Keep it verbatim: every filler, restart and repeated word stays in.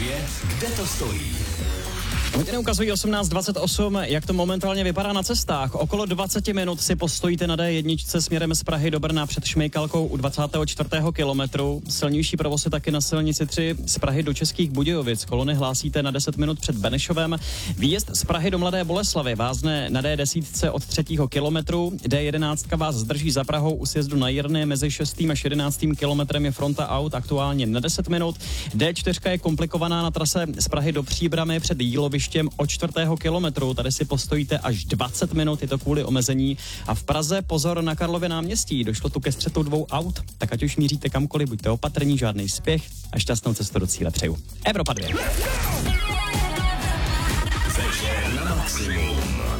dvě, kde to stojí? Hodiny ukazují osmnáct dvacet osm, jak to momentálně vypadá na cestách. Okolo dvacet minut si postojíte na dé jedna směrem z Prahy do Brna před Šmejkalkou u dvacátého čtvrtého kilometru. Silnější provoz je taky na silnici tři z Prahy do Českých Budějovic. Kolony hlásíte na deset minut před Benešovem. Výjezd z Prahy do Mladé Boleslavi vázne na dé deset od třetího kilometru. dé jedenáct vás zdrží za Prahou u sjezdu na Jirny. Mezi šestým až jedenáctým kilometrem je fronta aut aktuálně na deset minut. dé čtyři je komplikovaná na trase z Prahy do Příbramy před Jílovištěm od čtvrtého kilometru. Tady si postojíte až dvacet minut, je to kvůli omezení. A v Praze pozor na Karlově náměstí. Došlo tu ke střetu dvou aut, tak ať už míříte kamkoliv, buďte opatrní, žádný spěch a šťastnou cestu do cíle přeju. Evropa dvě. Večer na maximum.